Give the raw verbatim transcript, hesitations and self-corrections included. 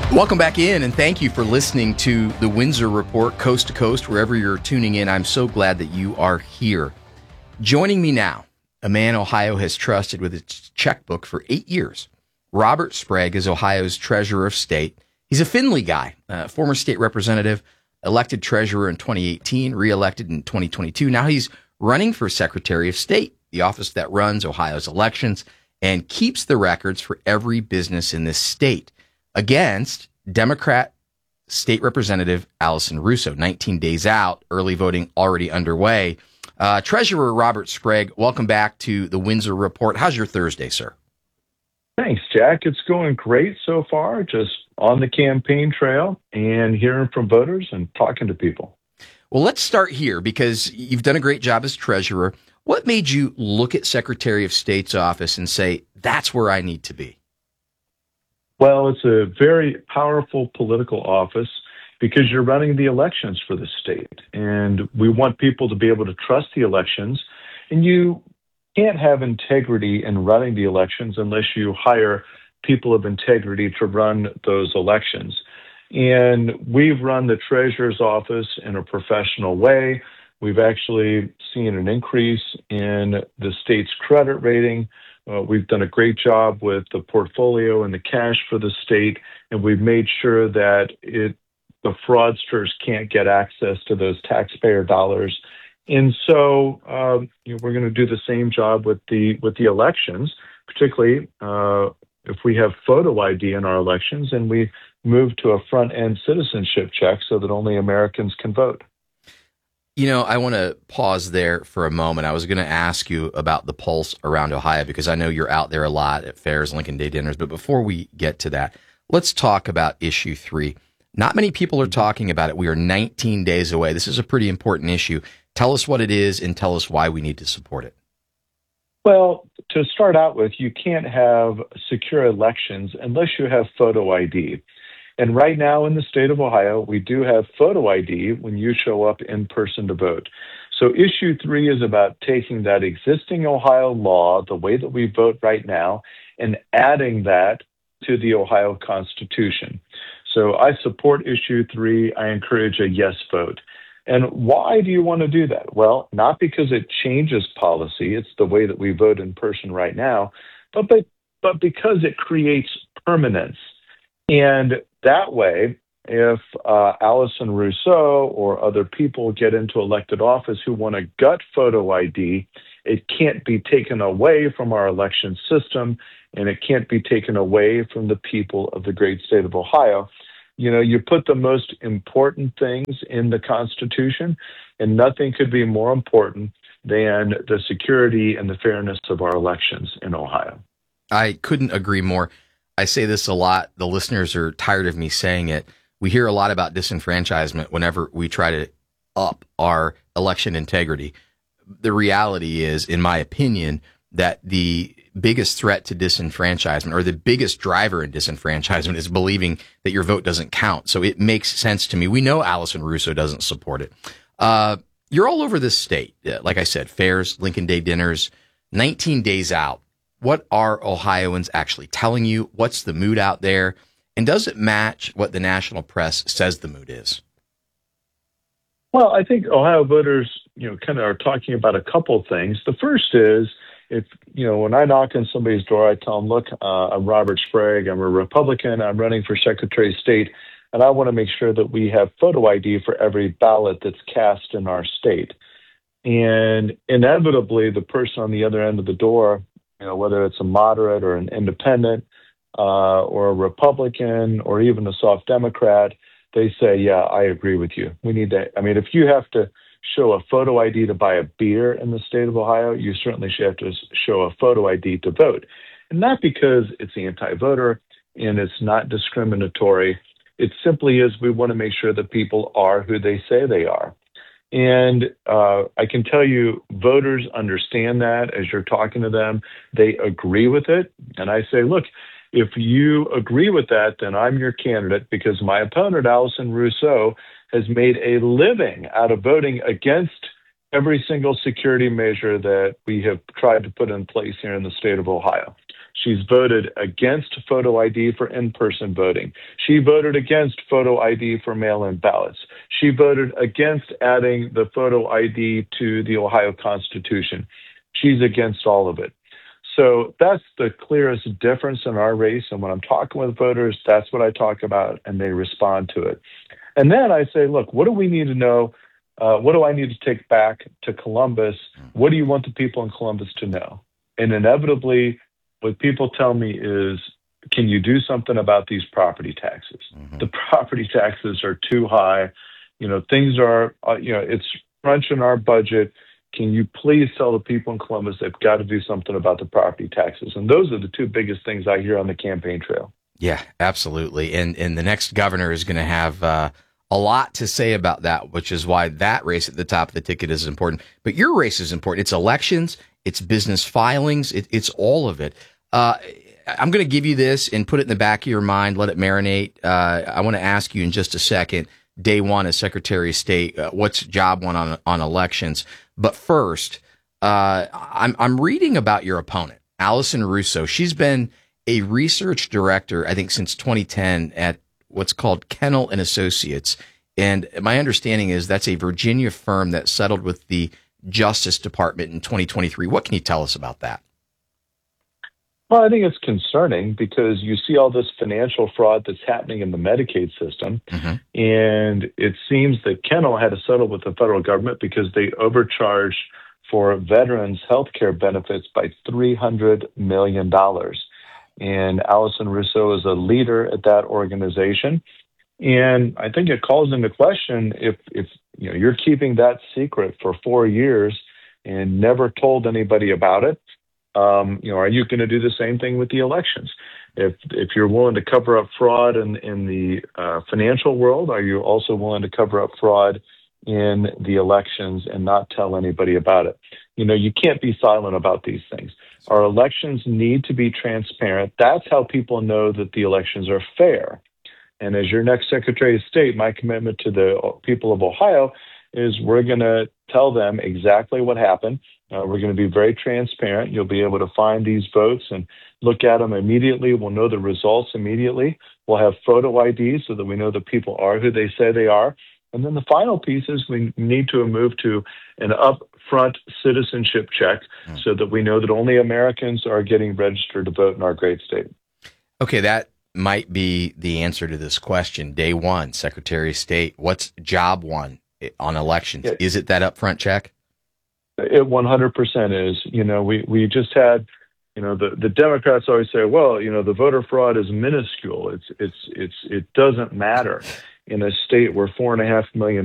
Welcome back in, and thank you for listening to the Windsor Report, coast to coast, wherever you're tuning in. I'm so glad that you are here. Joining me now, a man Ohio has trusted with its checkbook for eight years. Robert Sprague is Ohio's Treasurer of State. He's a Findlay guy, uh, former state representative, elected treasurer in twenty eighteen, reelected in twenty twenty-two. Now he's running for Secretary of State, the office that runs Ohio's elections and keeps the records for every business in this state, against Democrat State Representative Allison Russo. nineteen days out, early voting already underway. Uh, Treasurer Robert Sprague, welcome back to the Windsor Report. How's your Thursday, sir? Thanks, Jack. It's going great so far, just on the campaign trail and hearing from voters and talking to people. Well, let's start here because you've done a great job as treasurer. What made you look at Secretary of State's office and say, that's where I need to be? Well, it's a very powerful political office because you're running the elections for the state. And we want people to be able to trust the elections. And you can't have integrity in running the elections unless you hire people of integrity to run those elections. And we've run the treasurer's office in a professional way. We've actually seen an increase in the state's credit rating. Uh, we've done a great job with the portfolio and the cash for the state, and we've made sure that it the fraudsters can't get access to those taxpayer dollars. And so um, you know, we're going to do the same job with the with the elections, particularly uh, if we have photo I D in our elections, and we move to a front-end citizenship check so that only Americans can vote. You know, I want to pause there for a moment. I was going to ask you about the pulse around Ohio because I know you're out there a lot at fairs, Lincoln Day dinners. But before we get to that, let's talk about issue three. Not many people are talking about it. We are nineteen days away. This is a pretty important issue. Tell us what it is and tell us why we need to support it. Well, to start out with, you can't have secure elections unless you have photo I D. And right now in the state of Ohio, we do have photo I D when you show up in person to vote. So issue three is about taking that existing Ohio law, the way that we vote right now, and adding that to the Ohio Constitution. So I support issue three. I encourage a yes vote. And why do you want to do that? Well, not because it changes policy. It's the way that we vote in person right now, but, but, but because it creates permanence. And that way, if uh, Allison Russo or other people get into elected office who want a gut photo I D, it can't be taken away from our election system, and it can't be taken away from the people of the great state of Ohio. You know, you put the most important things in the Constitution, and nothing could be more important than the security and the fairness of our elections in Ohio. I couldn't agree more. I say this a lot. The listeners are tired of me saying it. We hear a lot about disenfranchisement whenever we try to up our election integrity. The reality is, in my opinion, that the biggest threat to disenfranchisement, or the biggest driver in disenfranchisement, is believing that your vote doesn't count. So it makes sense to me. We know Allison Russo doesn't support it. Uh, you're all over this state. Like I said, fairs, Lincoln Day dinners, nineteen days out. What are Ohioans actually telling you? What's the mood out there? And does it match what the national press says the mood is? Well, I think Ohio voters, you know, kind of are talking about a couple things. The first is, if, you know, when I knock on somebody's door, I tell them, look, uh, I'm Robert Sprague. I'm a Republican. I'm running for Secretary of State, and I want to make sure that we have photo I D for every ballot that's cast in our state. And inevitably, the person on the other end of the door, you know, whether it's a moderate or an independent uh, or a Republican or even a soft Democrat, they say, yeah, I agree with you. We need that. I mean, if you have to show a photo I D to buy a beer in the state of Ohio, you certainly should have to show a photo I D to vote. And not because it's anti-voter and it's not discriminatory. It simply is we want to make sure that people are who they say they are. And uh, I can tell you voters understand that as you're talking to them. They agree with it. And I say, look, if you agree with that, then I'm your candidate, because my opponent, Allison Russo, has made a living out of voting against every single security measure that we have tried to put in place here in the state of Ohio. She's voted against photo I D for in-person voting. She voted against photo I D for mail-in ballots. She voted against adding the photo I D to the Ohio Constitution. She's against all of it. So that's the clearest difference in our race. And when I'm talking with voters, that's what I talk about, and they respond to it. And then I say, look, what do we need to know? Uh, what do I need to take back to Columbus? What do you want the people in Columbus to know? And inevitably, what people tell me is, can you do something about these property taxes? Mm-hmm. The property taxes are too high. You know, things are, uh, you know, it's crunching our budget. Can you please tell the people in Columbus they've got to do something about the property taxes? And those are the two biggest things I hear on the campaign trail. Yeah, absolutely. And and the next governor is going to have uh, a lot to say about that, which is why that race at the top of the ticket is important. But your race is important. It's elections, it's business filings, it, it's all of it. Uh, I'm going to give you this and put it in the back of your mind, let it marinate. Uh, I want to ask you in just a second, day one as Secretary of State, uh, what's job one on on elections? But first, uh, I'm I'm reading about your opponent, Allison Russo. She's been a research director, I think, since twenty ten at what's called Kennel and Associates. And my understanding is that's a Virginia firm that settled with the Justice Department in twenty twenty-three. What can you tell us about that? Well, I think it's concerning because you see all this financial fraud that's happening in the Medicaid system. Mm-hmm. And it seems that Kennel had to settle with the federal government because they overcharged for veterans' health care benefits by three hundred million dollars. And Allison Russo is a leader at that organization. And I think it calls into question if, if you know, you're keeping that secret for four years and never told anybody about it. Um, you know, are you going to do the same thing with the elections? If if you're willing to cover up fraud in, in the uh, financial world, are you also willing to cover up fraud in the elections and not tell anybody about it? You know, you can't be silent about these things. Our elections need to be transparent. That's how people know that the elections are fair. And as your next Secretary of State, my commitment to the people of Ohio is we're going to tell them exactly what happened. Uh, we're going to be very transparent. You'll be able to find these votes and look at them immediately. We'll know the results immediately. We'll have photo I D so that we know the people are who they say they are. And then the final piece is we need to move to an upfront citizenship check mm. so that we know that only Americans are getting registered to vote in our great state. Okay, that might be the answer to this question. Day one, Secretary of State, what's job one on elections? Yeah. Is it that upfront check? It one hundred percent is. You know, we, we just had, you know, the, the Democrats always say, well, you know, the voter fraud is minuscule. It's, it's, it's, it doesn't matter in a state where four and a half million